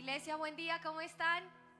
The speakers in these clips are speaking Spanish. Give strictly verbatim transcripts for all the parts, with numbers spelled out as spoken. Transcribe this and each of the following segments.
Iglesia, buen día, ¿cómo están?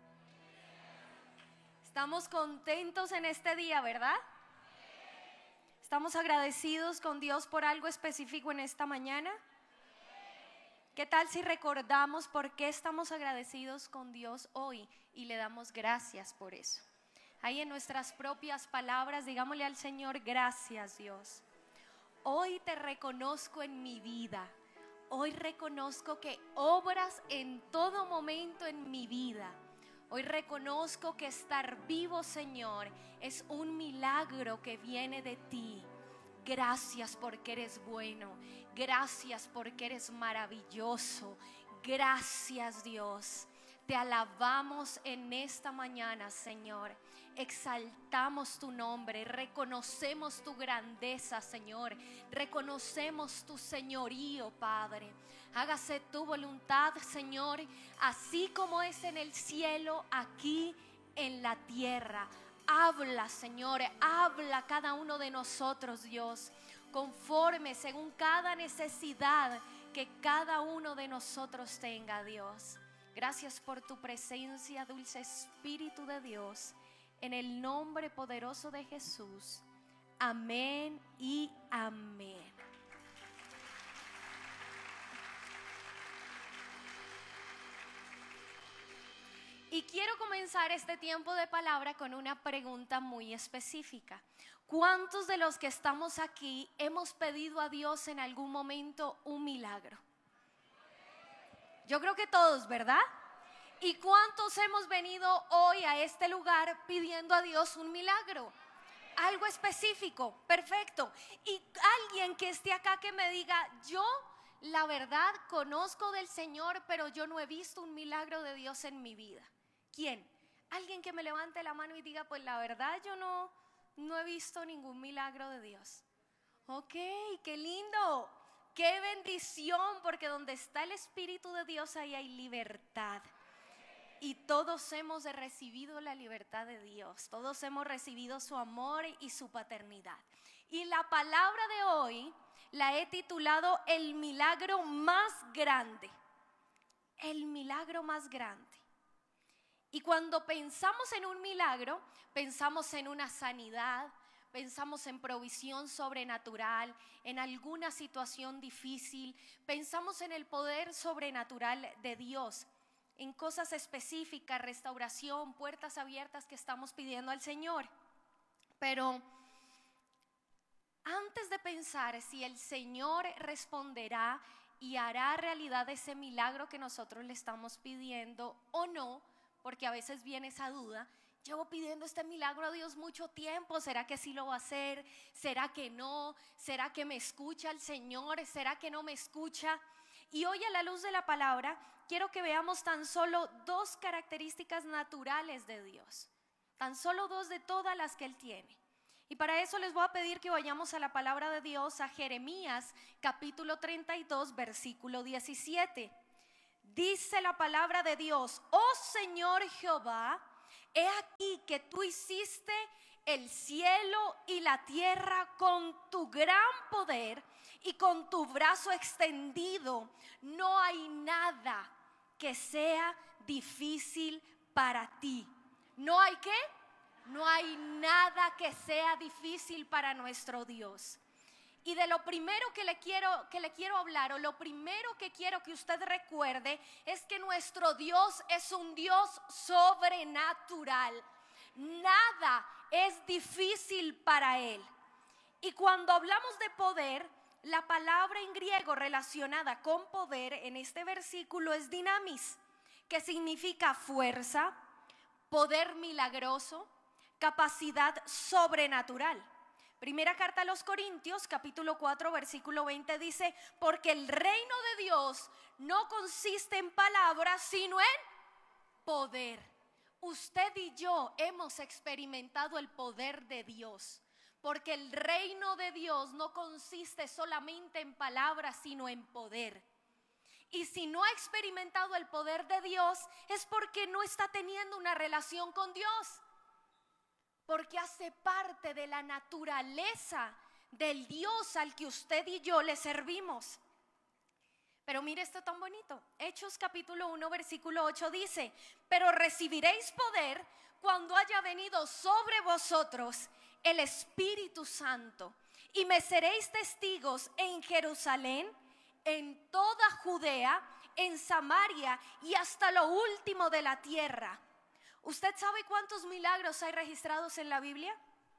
Estamos contentos en este día, ¿verdad? Estamos agradecidos con Dios por algo específico en esta mañana. ¿Qué tal si recordamos por qué estamos agradecidos con Dios hoy y le damos gracias por eso? Ahí en nuestras propias palabras, digámosle al Señor, gracias Dios. Hoy te reconozco en mi vida. Hoy reconozco que obras en todo momento en mi vida. Hoy reconozco que estar vivo, Señor, es un milagro que viene de ti. Gracias porque eres bueno. Gracias porque eres maravilloso. Gracias, Dios. Te alabamos en esta mañana, Señor. Exaltamos tu nombre, reconocemos tu grandeza, Señor. Reconocemos tu señorío, Padre. Hágase tu voluntad, Señor, así como es en el cielo, aquí en la tierra. Habla, Señor, habla a cada uno de nosotros, Dios, conforme según cada necesidad que cada uno de nosotros tenga, Dios. Gracias por tu presencia, dulce Espíritu de Dios. En el nombre poderoso de Jesús. Amén y amén. Y quiero comenzar este tiempo de palabra con una pregunta muy específica. ¿Cuántos de los que estamos aquí hemos pedido a Dios en algún momento un milagro? Yo creo que todos, ¿verdad? ¿Y cuántos hemos venido hoy a este lugar pidiendo a Dios un milagro? Algo específico, perfecto. Y alguien que esté acá que me diga, yo la verdad conozco del Señor, pero yo no he visto un milagro de Dios en mi vida. ¿Quién? Alguien que me levante la mano y diga, pues la verdad yo no, no he visto ningún milagro de Dios. Ok, qué lindo. Qué bendición, porque donde está el Espíritu de Dios ahí hay libertad. Y todos hemos recibido la libertad de Dios. Todos hemos recibido su amor y su paternidad. Y la palabra de hoy la he titulado El milagro más grande. El milagro más grande. Y cuando pensamos en un milagro, pensamos en una sanidad, pensamos en provisión sobrenatural, en alguna situación difícil, pensamos en el poder sobrenatural de Dios, en cosas específicas, restauración, puertas abiertas que estamos pidiendo al Señor. Pero antes de pensar si el Señor responderá y hará realidad ese milagro que nosotros le estamos pidiendo o no, porque a veces viene esa duda. Llevo pidiendo este milagro a Dios mucho tiempo. ¿Será que sí lo va a hacer? ¿Será que no? ¿Será que me escucha el Señor? ¿Será que no me escucha? Y hoy, a la luz de la palabra, quiero que veamos tan solo dos características naturales de Dios. Tan solo dos de todas las que Él tiene. Y para eso les voy a pedir que vayamos a la palabra de Dios, a Jeremías capítulo treinta y dos, versículo diecisiete. Dice la palabra de Dios: oh Señor Jehová, he aquí que tú hiciste el cielo y la tierra con tu gran poder y con tu brazo extendido. No hay nada que sea difícil para ti. ¿No hay qué? No hay nada que sea difícil para nuestro Dios. Y de lo primero que le quiero que le quiero hablar, o lo primero que quiero que usted recuerde, es que nuestro Dios es un Dios sobrenatural. Nada es difícil para Él. Y cuando hablamos de poder, la palabra en griego relacionada con poder en este versículo es dinamis, que significa fuerza, poder milagroso, capacidad sobrenatural. Primera carta a los Corintios, capítulo cuatro, versículo veinte dice: porque el reino de Dios no consiste en palabras, sino en poder. Usted y yo hemos experimentado el poder de Dios, porque el reino de Dios no consiste solamente en palabras, sino en poder. Y si no ha experimentado el poder de Dios, es porque no está teniendo una relación con Dios. Porque hace parte de la naturaleza del Dios al que usted y yo le servimos. Pero mire esto tan bonito. Hechos capítulo uno versículo ocho dice: pero recibiréis poder cuando haya venido sobre vosotros el Espíritu Santo, y me seréis testigos en Jerusalén, en toda Judea, en Samaria y hasta lo último de la tierra. ¿Usted sabe cuántos milagros hay registrados en la Biblia?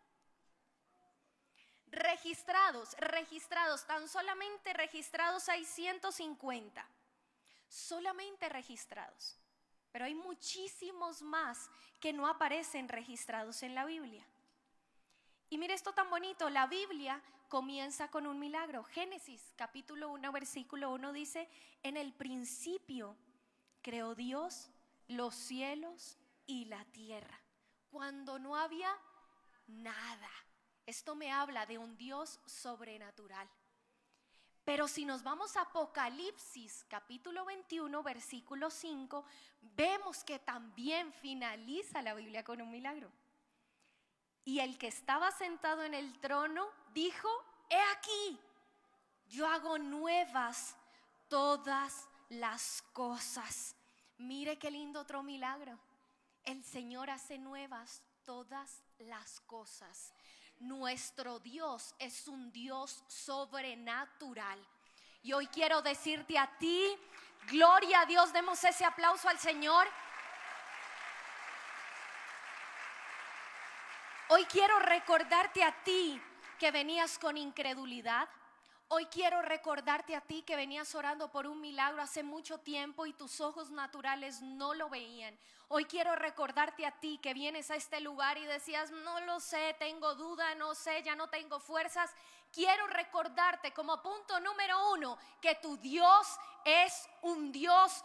Registrados, registrados, tan solamente registrados hay ciento cincuenta, solamente registrados, pero hay muchísimos más que no aparecen registrados en la Biblia. Y mire esto tan bonito, la Biblia comienza con un milagro. Génesis capítulo uno versículo uno dice: en el principio creó Dios los cielos y la tierra, cuando no había nada. Esto me habla de un Dios sobrenatural. Pero si nos vamos a Apocalipsis capítulo veintiuno versículo cinco, vemos que también finaliza la Biblia con un milagro. Y el que estaba sentado en el trono dijo: he aquí, yo hago nuevas todas las cosas. Mire qué lindo otro milagro. El Señor hace nuevas todas las cosas. Nuestro Dios es un Dios sobrenatural. Y hoy quiero decirte a ti, gloria a Dios, demos ese aplauso al Señor. Hoy quiero recordarte a ti que venías con incredulidad. Hoy quiero recordarte a ti que venías orando por un milagro hace mucho tiempo y tus ojos naturales no lo veían. Hoy quiero recordarte a ti que vienes a este lugar y decías: no lo sé, tengo duda, no sé, ya no tengo fuerzas. Quiero recordarte como punto número uno que tu Dios es un Dios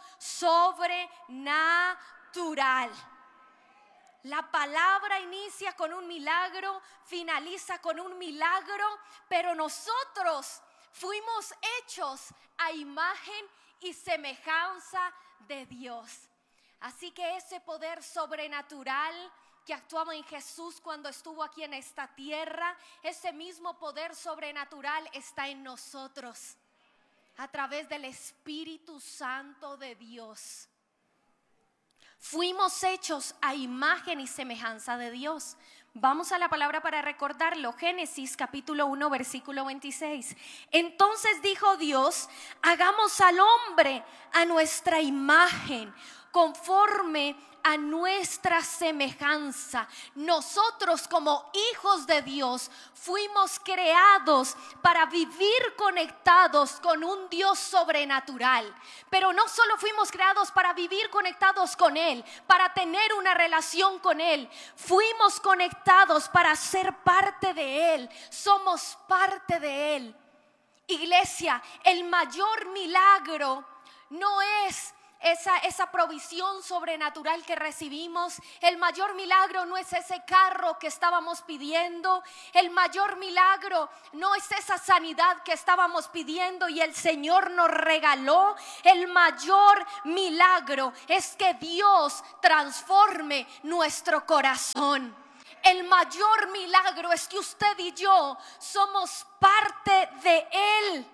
sobrenatural. La palabra inicia con un milagro, finaliza con un milagro, pero nosotros fuimos hechos a imagen y semejanza de Dios. Así que ese poder sobrenatural que actuaba en Jesús cuando estuvo aquí en esta tierra, ese mismo poder sobrenatural está en nosotros a través del Espíritu Santo de Dios. Fuimos hechos a imagen y semejanza de Dios. Vamos a la palabra para recordarlo. Génesis capítulo uno versículo veintiséis. Entonces dijo Dios: hagamos al hombre a nuestra imagen, conforme a nuestra semejanza. Nosotros como hijos de Dios fuimos creados para vivir conectados con un Dios sobrenatural. Pero no solo fuimos creados para vivir conectados con Él, para tener una relación con Él. Fuimos conectados para ser parte de Él. Somos parte de Él. Iglesia, el mayor milagro no es Esa, esa provisión sobrenatural que recibimos. El mayor milagro no es ese carro que estábamos pidiendo. El mayor milagro no es esa sanidad que estábamos pidiendo y el Señor nos regaló. El mayor milagro es que Dios transforme nuestro corazón. El mayor milagro es que usted y yo somos parte de Él.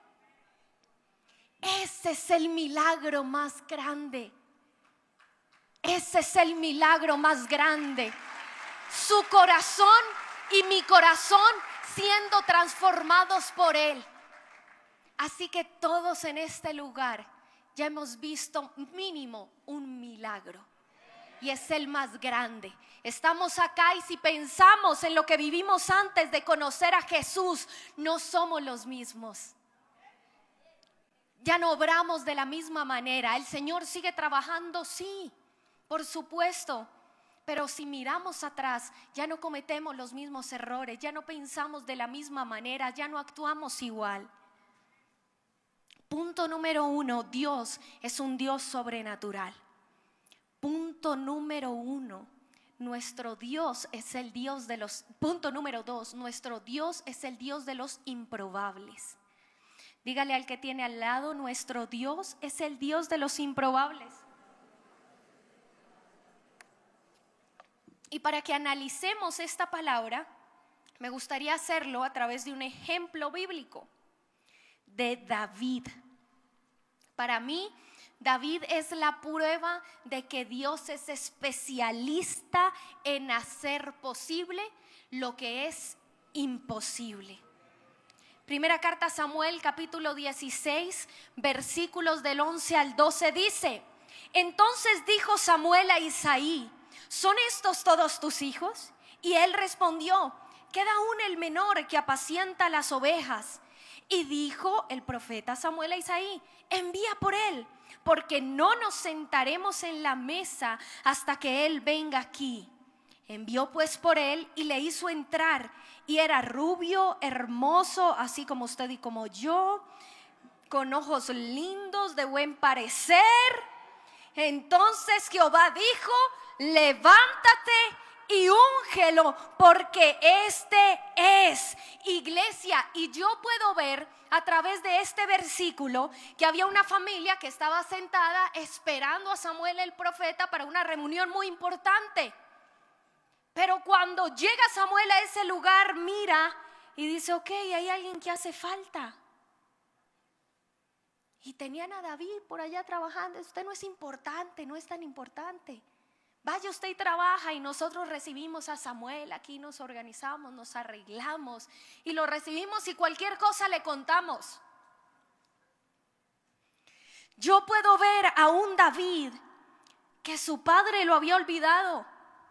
Ese es el milagro más grande. Ese es el milagro más grande. Su corazón y mi corazón siendo transformados por Él. Así que todos en este lugar ya hemos visto mínimo un milagro. Y es el más grande. Estamos acá y si pensamos en lo que vivimos antes de conocer a Jesús, no somos los mismos. Ya no obramos de la misma manera. El Señor sigue trabajando, sí, por supuesto. Pero si miramos atrás, ya no cometemos los mismos errores, ya no pensamos de la misma manera, ya no actuamos igual. Punto número uno, Dios es un Dios sobrenatural. Punto número uno, nuestro Dios es el Dios de los... Punto número dos, nuestro Dios es el Dios de los improbables. Dígale al que tiene al lado: nuestro Dios es el Dios de los improbables. Y para que analicemos esta palabra, me gustaría hacerlo a través de un ejemplo bíblico de David. Para mí, David es la prueba de que Dios es especialista en hacer posible lo que es imposible. Primera carta a Samuel, capítulo dieciséis, versículos del once al doce dice: entonces dijo Samuel a Isaí: ¿son estos todos tus hijos? Y él respondió: queda aún el menor que apacienta las ovejas. Y dijo el profeta Samuel a Isaí: envía por él, porque no nos sentaremos en la mesa hasta que él venga aquí. Envió pues por él y le hizo entrar, y era rubio, hermoso, así como usted y como yo, con ojos lindos, de buen parecer. Entonces Jehová dijo: levántate y úngelo, porque este es. Iglesia, y yo puedo ver a través de este versículo que había una familia que estaba sentada esperando a Samuel el profeta para una reunión muy importante. Pero cuando llega Samuel a ese lugar, mira y dice: ok, hay alguien que hace falta. Y tenían a David por allá trabajando. Usted no es importante, no es tan importante. Vaya usted y trabaja, y nosotros recibimos a Samuel. Aquí nos organizamos, nos arreglamos y lo recibimos, y cualquier cosa le contamos. Yo puedo ver a un David que su padre lo había olvidado.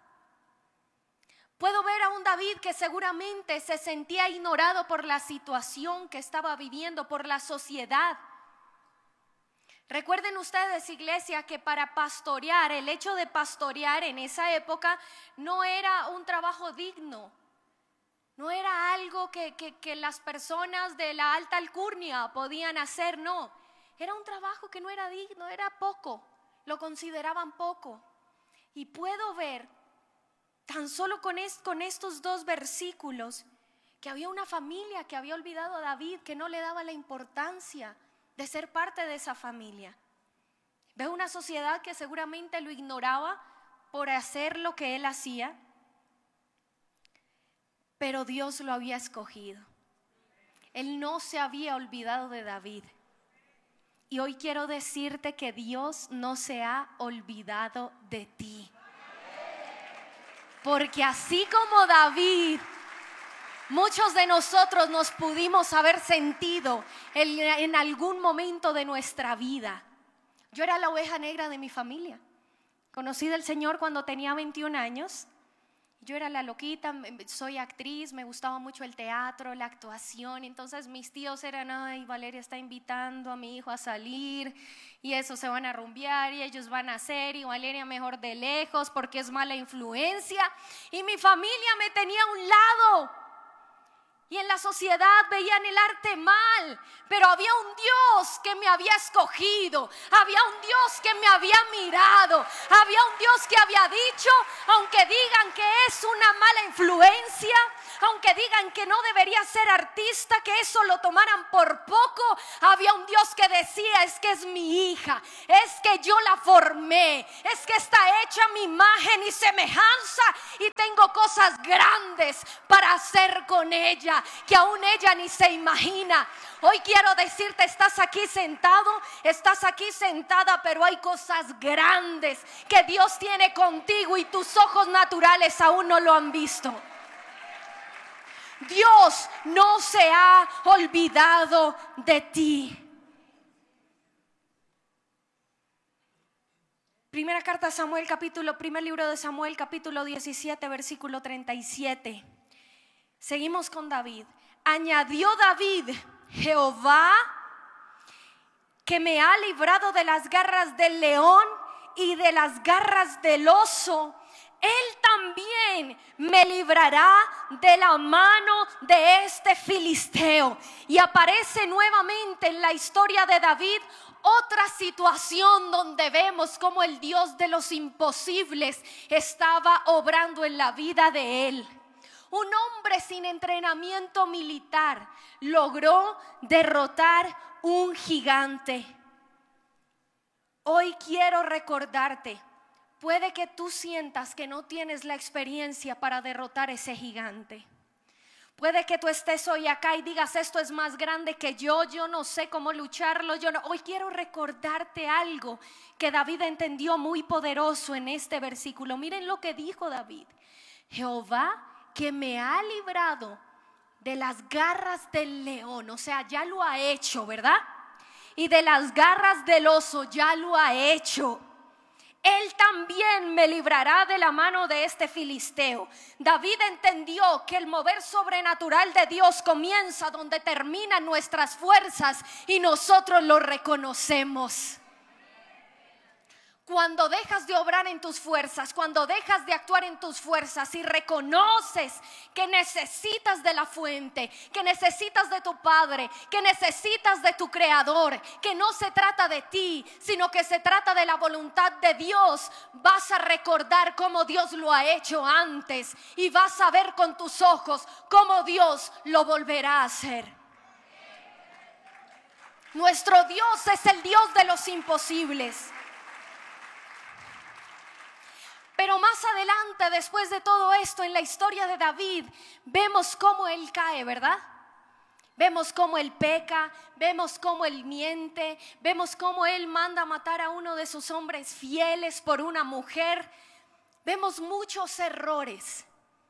Puedo ver a un David que seguramente se sentía ignorado por la situación que estaba viviendo, por la sociedad. Recuerden ustedes, iglesia, que para pastorear, el hecho de pastorear en esa época no era un trabajo digno. No era algo que, que, que las personas de la alta alcurnia podían hacer, no. Era un trabajo que no era digno, era poco, lo consideraban poco. Y puedo ver, tan solo con, es, con estos dos versículos, que había una familia que había olvidado a David, que no le daba la importancia de ser parte de esa familia. Veo una sociedad que seguramente lo ignoraba por hacer lo que él hacía, pero Dios lo había escogido. Él no se había olvidado de David. Y hoy quiero decirte que Dios no se ha olvidado de ti. Porque así como David, muchos de nosotros nos pudimos haber sentido en, en algún momento de nuestra vida. Yo era la oveja negra de mi familia. Conocí del Señor cuando tenía veintiún años. Yo era la loquita, soy actriz, me gustaba mucho el teatro, la actuación. Entonces mis tíos eran: ay, Valeria está invitando a mi hijo a salir, y eso, se van a rumbear y ellos van a hacer, y Valeria mejor de lejos porque es mala influencia. Y mi familia me tenía a un lado. Y en la sociedad veían el arte mal, pero había un Dios que me había escogido, había un Dios que me había mirado, había un Dios que había dicho: aunque digan que es una mala influencia, aunque digan que no debería ser artista, que eso lo tomaran por poco, había un Dios que decía: es que es mi hija, es que yo la formé, es que está hecha a mi imagen y semejanza, y tengo cosas grandes para hacer con ella, que aún ella ni se imagina. Hoy quiero decirte: estás aquí sentado, estás aquí sentada, pero hay cosas grandes que Dios tiene contigo y tus ojos naturales aún no lo han visto. Dios no se ha olvidado de ti. Primera carta a Samuel, capítulo, primer libro de Samuel, capítulo diecisiete, versículo treinta y siete. Seguimos con David. Añadió David: Jehová, que me ha librado de las garras del león y de las garras del oso, Él también me librará de la mano de este filisteo. Y aparece nuevamente en la historia de David otra situación donde vemos cómo el Dios de los imposibles estaba obrando en la vida de él. Un hombre sin entrenamiento militar logró derrotar un gigante. Hoy quiero recordarte, puede que tú sientas que no tienes la experiencia para derrotar ese gigante. Puede que tú estés hoy acá y digas, esto es más grande que yo, yo no sé cómo lucharlo, yo no. Hoy quiero recordarte algo que David entendió muy poderoso en este versículo. Miren lo que dijo David: Jehová que me ha librado de las garras del león, o sea, ya lo ha hecho, ¿verdad? Y de las garras del oso, ya lo ha hecho. Él también me librará de la mano de este filisteo. David entendió que el mover sobrenatural de Dios comienza donde terminan nuestras fuerzas y nosotros lo reconocemos. Cuando dejas de obrar en tus fuerzas, cuando dejas de actuar en tus fuerzas y reconoces que necesitas de la fuente, que necesitas de tu Padre, que necesitas de tu Creador, que no se trata de ti, sino que se trata de la voluntad de Dios, vas a recordar cómo Dios lo ha hecho antes y vas a ver con tus ojos cómo Dios lo volverá a hacer. Nuestro Dios es el Dios de los imposibles. Pero más adelante, después de todo esto, en la historia de David, vemos cómo él cae, ¿verdad? Vemos cómo él peca, vemos cómo él miente, vemos cómo él manda a matar a uno de sus hombres fieles por una mujer. Vemos muchos errores.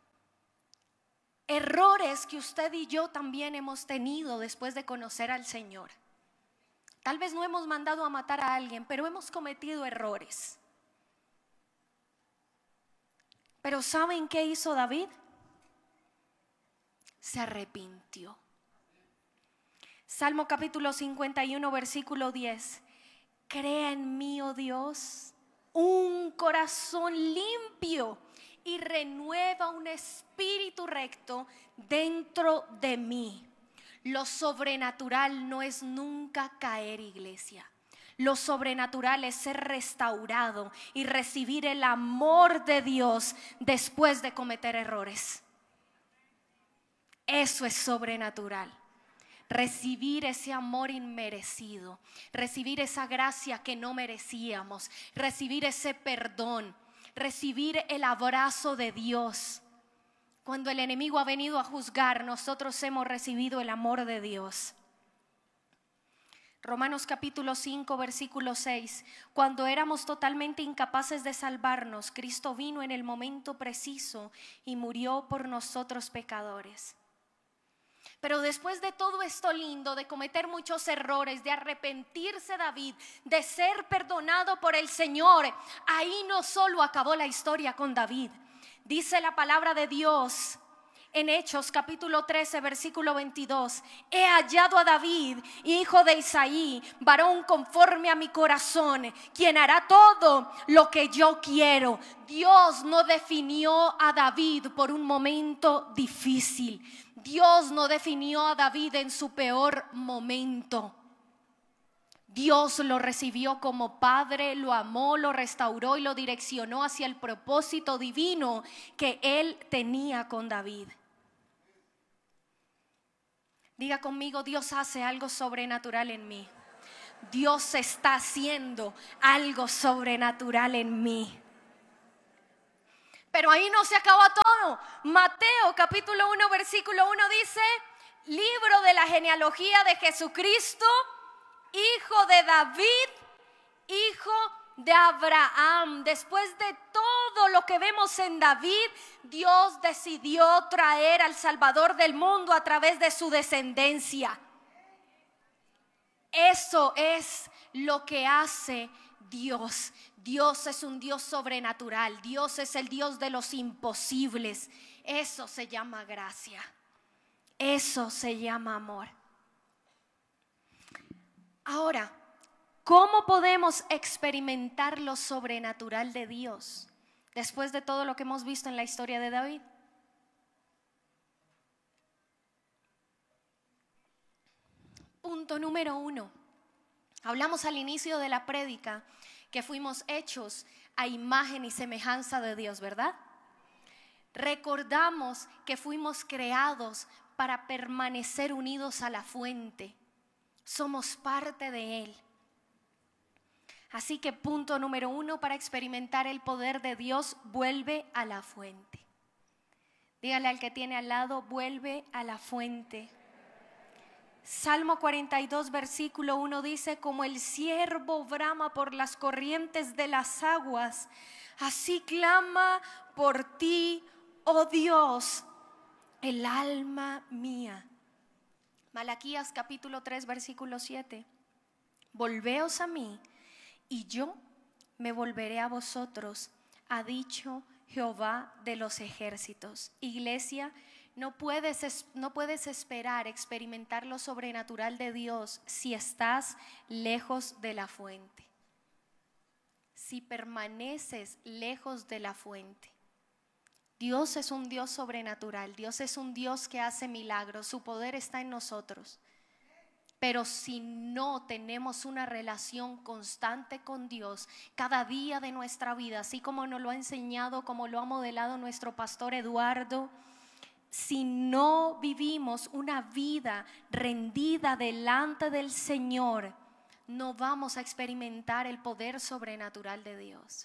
Errores que usted y yo también hemos tenido después de conocer al Señor. Tal vez no hemos mandado a matar a alguien, pero hemos cometido errores. Pero ¿saben qué hizo David? Se arrepintió. Salmo capítulo cincuenta y uno, versículo diez. Crea en mí, oh Dios, un corazón limpio y renueva un espíritu recto dentro de mí. Lo sobrenatural no es nunca caer, iglesia. Lo sobrenatural es ser restaurado y recibir el amor de Dios después de cometer errores. Eso es sobrenatural. Recibir ese amor inmerecido, recibir esa gracia que no merecíamos, recibir ese perdón, recibir el abrazo de Dios. Cuando el enemigo ha venido a juzgar, nosotros hemos recibido el amor de Dios. Romanos capítulo cinco, versículo seis. Cuando éramos totalmente incapaces de salvarnos, Cristo vino en el momento preciso y murió por nosotros pecadores. Pero después de todo esto lindo, de cometer muchos errores, de arrepentirse David, de ser perdonado por el Señor, ahí no solo acabó la historia con David. Dice la palabra de Dios en Hechos capítulo trece, versículo veintidós. He hallado a David, hijo de Isaí, varón conforme a mi corazón, quien hará todo lo que yo quiero. Dios no definió a David por un momento difícil. Dios no definió a David en su peor momento. Dios lo recibió como padre, lo amó, lo restauró y lo direccionó hacia el propósito divino que él tenía con David. Diga conmigo: Dios hace algo sobrenatural en mí. Dios está haciendo algo sobrenatural en mí. Pero ahí no se acaba todo. Mateo capítulo uno, versículo uno dice: libro de la genealogía de Jesucristo, hijo de David, hijo de Abraham. Después de todo lo que vemos en David, Dios decidió traer al Salvador del mundo a través de su descendencia. Eso es lo que hace Dios. Dios es un Dios sobrenatural. Dios es el Dios de los imposibles. Eso se llama gracia. Eso se llama amor. Ahora, ¿cómo podemos experimentar lo sobrenatural de Dios después de todo lo que hemos visto en la historia de David? Punto número uno. Hablamos al inicio de la prédica que fuimos hechos a imagen y semejanza de Dios, ¿verdad? Recordamos que fuimos creados para permanecer unidos a la fuente. Somos parte de Él. Así que punto número uno para experimentar el poder de Dios: vuelve a la fuente. Dígale al que tiene al lado, vuelve a la fuente. Salmo cuarenta y dos, versículo uno dice, como el ciervo brama por las corrientes de las aguas, así clama por ti, oh Dios, el alma mía. Malaquías capítulo tres, versículo siete. Volveos a mí y yo me volveré a vosotros, ha dicho Jehová de los ejércitos. Iglesia, no puedes, no puedes esperar experimentar lo sobrenatural de Dios si estás lejos de la fuente. Si permaneces lejos de la fuente. Dios es un Dios sobrenatural, Dios es un Dios que hace milagros, su poder está en nosotros. Pero si no tenemos una relación constante con Dios cada día de nuestra vida, así como nos lo ha enseñado, como lo ha modelado nuestro pastor Eduardo, si no vivimos una vida rendida delante del Señor, no vamos a experimentar el poder sobrenatural de Dios.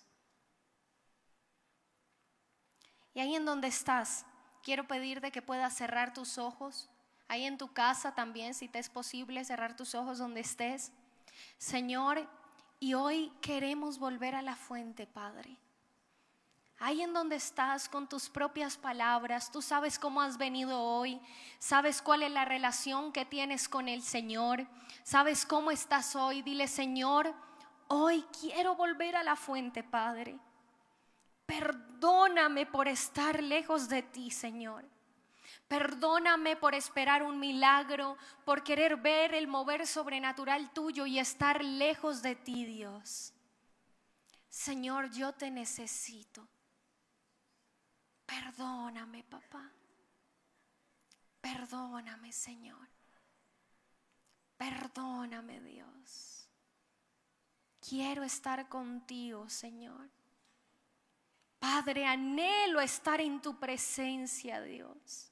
Y ahí en donde estás, quiero pedirte que puedas cerrar tus ojos. Ahí en tu casa también, si te es posible, cerrar tus ojos donde estés. Señor, y hoy queremos volver a la fuente, Padre. Ahí en donde estás, con tus propias palabras, tú sabes cómo has venido hoy, sabes cuál es la relación que tienes con el Señor, sabes cómo estás hoy. Dile, Señor, hoy quiero volver a la fuente, Padre. Perdóname por estar lejos de ti, Señor. Perdóname por esperar un milagro, por querer ver el mover sobrenatural tuyo y estar lejos de ti, Dios. Señor, yo te necesito. Perdóname, papá. Perdóname, Señor. Perdóname, Dios. Quiero estar contigo, Señor. Padre, anhelo estar en tu presencia, Dios.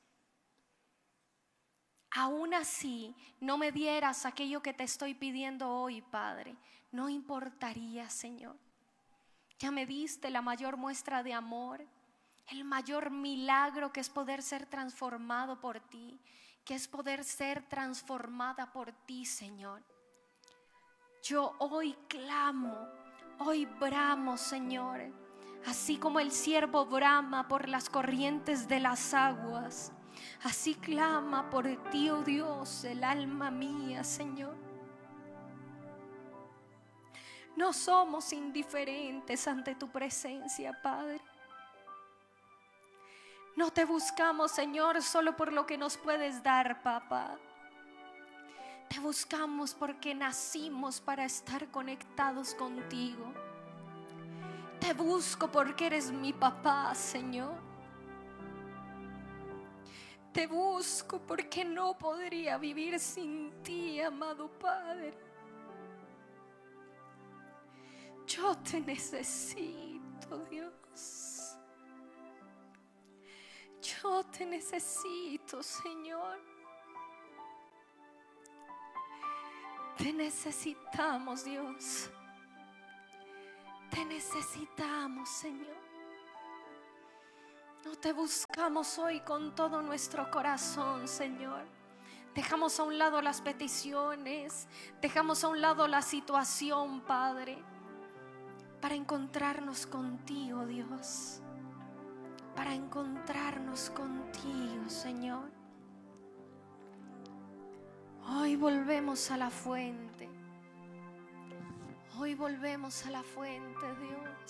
Aún así, no me dieras aquello que te estoy pidiendo hoy, Padre. No importaría, Señor. Ya me diste la mayor muestra de amor, el mayor milagro que es poder ser transformado por ti, que es poder ser transformada por ti, Señor. Yo hoy clamo, hoy bramo, Señor, así como el ciervo brama por las corrientes de las aguas. Así clama por ti, oh Dios, el alma mía, Señor. No somos indiferentes ante tu presencia, Padre. No te buscamos, Señor, solo por lo que nos puedes dar, papá. Te buscamos porque nacimos para estar conectados contigo. Te busco porque eres mi papá, Señor. Te busco porque no podría vivir sin ti, amado Padre. Yo te necesito, Dios. Yo te necesito, Señor. Te necesitamos, Dios. Te necesitamos, Señor. No te buscamos hoy con todo nuestro corazón, Señor. Dejamos a un lado las peticiones, dejamos a un lado la situación, Padre, para encontrarnos contigo, Dios. Para encontrarnos contigo, Señor. Hoy volvemos a la fuente. Hoy volvemos a la fuente, Dios.